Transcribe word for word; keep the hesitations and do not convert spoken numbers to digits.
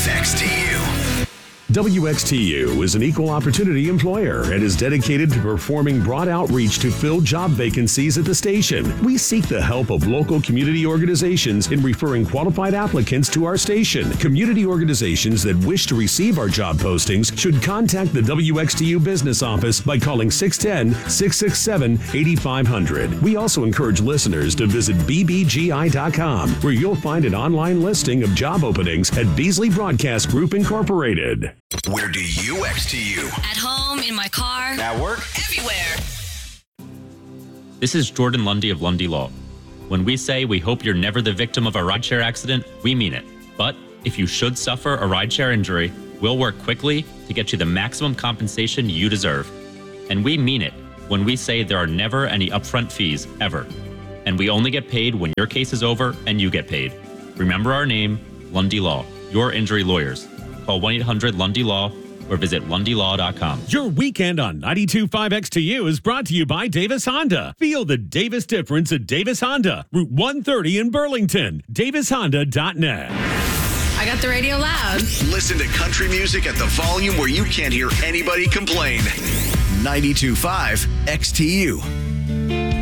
with X T U. W X T U is an equal opportunity employer and is dedicated to performing broad outreach to fill job vacancies at the station. We seek the help of local community organizations in referring qualified applicants to our station. Community organizations that wish to receive our job postings should contact the W X T U business office by calling six one zero, six six seven, eight five zero zero. We also encourage listeners to visit B B G I dot com, where you'll find an online listing of job openings at Beasley Broadcast Group Incorporated. Where do you X T U? At home, in my car. At work? Everywhere. This is Jordan Lundy of Lundy Law. When we say we hope you're never the victim of a rideshare accident, we mean it. But if you should suffer a rideshare injury, we'll work quickly to get you the maximum compensation you deserve. And we mean it when we say there are never any upfront fees, ever. And we only get paid when your case is over and you get paid. Remember our name, Lundy Law, your injury lawyers. Call one eight hundred Lundy Law or visit lundy law dot com. Your weekend on ninety-two point five X T U is brought to you by Davis Honda. Feel the Davis difference at Davis Honda, Route one thirty in Burlington. Davis Honda dot net. I got the radio loud. Listen to country music at the volume where you can't hear anybody complain. ninety-two point five X T U.